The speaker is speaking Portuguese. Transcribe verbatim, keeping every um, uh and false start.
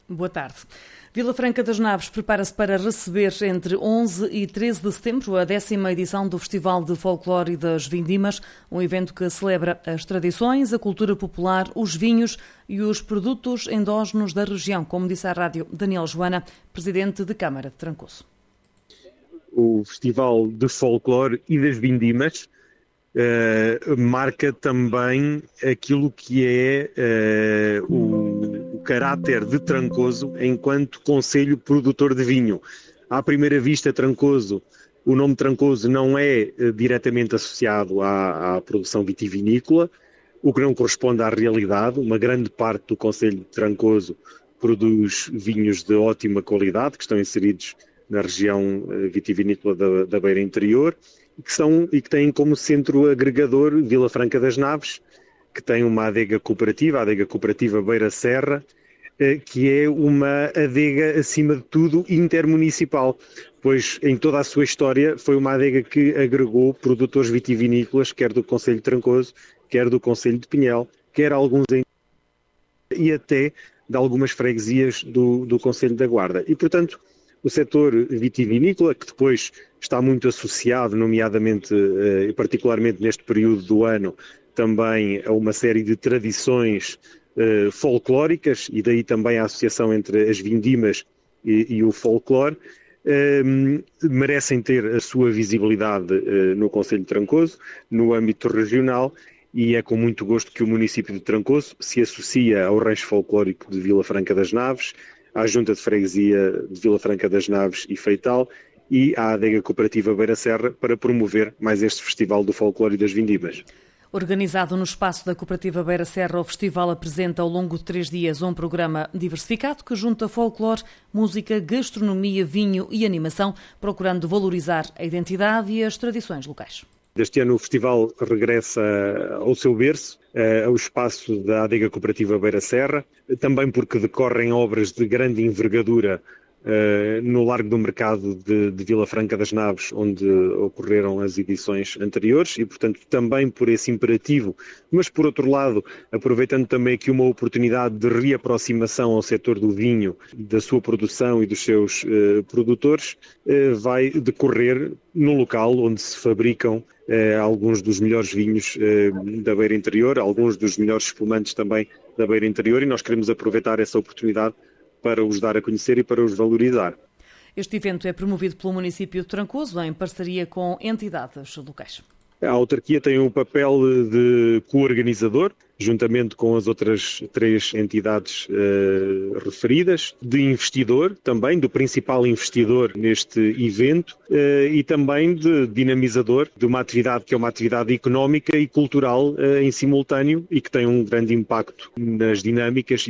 Boa tarde. Vila Franca das Naves prepara-se para receber entre onze e treze de setembro a décima edição do Festival de Folclore e das Vindimas, um evento que celebra as tradições, a cultura popular, os vinhos e os produtos endógenos da região, como disse à rádio Daniel Joana, presidente de Câmara de Trancoso. O Festival de Folclore e das Vindimas uh, marca também aquilo que é uh, o, o caráter de Trancoso enquanto concelho produtor de vinho. À primeira vista, Trancoso, o nome Trancoso não é uh, diretamente associado à, à produção vitivinícola, o que não corresponde à realidade. Uma grande parte do concelho de Trancoso produz vinhos de ótima qualidade, que estão inseridos na região vitivinícola da, da Beira Interior, e que, são, e que têm como centro agregador Vila Franca das Naves, que tem uma adega cooperativa, a adega cooperativa Beira Serra, que é uma adega, acima de tudo, intermunicipal, pois em toda a sua história foi uma adega que agregou produtores vitivinícolas, quer do concelho de Trancoso, quer do concelho de Pinhel, quer alguns em... e até de algumas freguesias do, do concelho da Guarda. E, portanto, o setor vitivinícola, que depois está muito associado, nomeadamente e particularmente neste período do ano, também a uma série de tradições uh, folclóricas, e daí também a associação entre as vindimas e, e o folclore, uh, merecem ter a sua visibilidade uh, no concelho de Trancoso, no âmbito regional, e é com muito gosto que o município de Trancoso se associa ao rancho folclórico de Vila Franca das Naves, à Junta de Freguesia de Vila Franca das Naves e Feital e à adega cooperativa Beira Serra para promover mais este Festival do Folclore e das Vindimas. Organizado no espaço da Cooperativa Beira Serra, o festival apresenta ao longo de três dias um programa diversificado que junta folclore, música, gastronomia, vinho e animação, procurando valorizar a identidade e as tradições locais. Este ano o festival regressa ao seu berço, ao espaço da adega cooperativa Beira Serra, também porque decorrem obras de grande envergadura no Largo do Mercado de, de Vila Franca das Naves, onde ocorreram as edições anteriores, e portanto também por esse imperativo, mas por outro lado, aproveitando também aqui uma oportunidade de reaproximação ao setor do vinho, da sua produção e dos seus uh, produtores, uh, vai decorrer no local onde se fabricam uh, alguns dos melhores vinhos uh, da Beira Interior, alguns dos melhores espumantes também da Beira Interior, e nós queremos aproveitar essa oportunidade para os dar a conhecer e para os valorizar. Este evento é promovido pelo município de Trancoso em parceria com entidades locais. A autarquia tem um papel de co-organizador, juntamente com as outras três entidades uh, referidas, de investidor também, do principal investidor neste evento, uh, e também de dinamizador de uma atividade que é uma atividade económica e cultural uh, em simultâneo e que tem um grande impacto nas dinâmicas